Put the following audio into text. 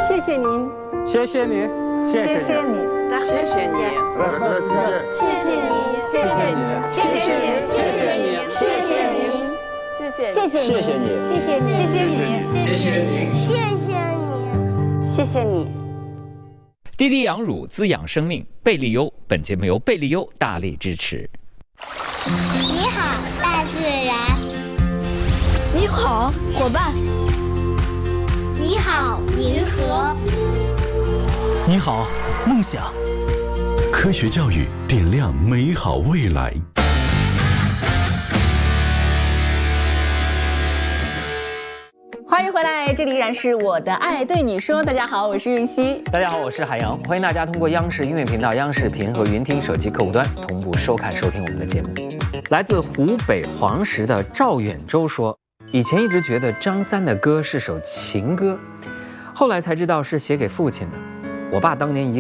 谢谢您， 谢谢你， 谢谢你， 谢谢你， 谢谢你， 谢谢你， 谢谢你， 谢谢你， 谢谢你， 谢谢你， 谢谢你， 谢谢你，谢谢你，谢谢你，谢谢你，谢谢你。 滴滴养乳滋养生命，贝利优。本节目由贝利优大力支持。 你好，大自然。 你好，伙伴。 你好，银河。 你好，梦想。 科学教育点亮美好未来。 欢迎回来，这里依然是我的爱对你说。大家好，我是韵熙。 大家好，我是海洋。欢迎大家通过央视音乐频道、央视频和云听手机客户端同步收看收听我们的节目。来自湖北黄石的赵远洲说，以前一直觉得张三的歌是首情歌，后来才知道是写给父亲的。我爸当年